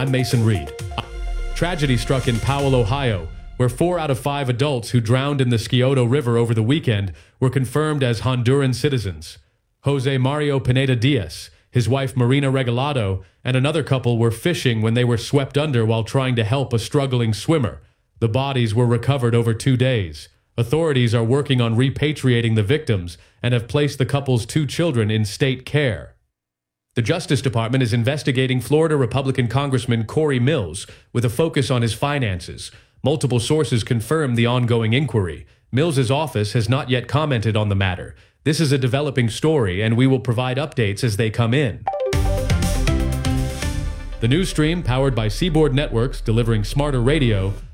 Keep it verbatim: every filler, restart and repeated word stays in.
I'm Mason Reed. Tragedy struck in Powell, Ohio, where four out of five adults who drowned in the Scioto River over the weekend were confirmed as Honduran citizens. Jose Mario Pineda Diaz, his wife Marina Regalado, and another couple were fishing when they were swept under while trying to help a struggling swimmer. The bodies were recovered over two days. Authorities are working on repatriating the victims and have placed the couple's two children in state care. The Justice Department is investigating Florida Republican Congressman Corey Mills with a focus on his finances. Multiple sources confirm the ongoing inquiry. Mills's office has not yet commented on the matter. This is a developing story, and we will provide updates as they come in. The news stream, powered by Seaboard Networks, delivering smarter radio,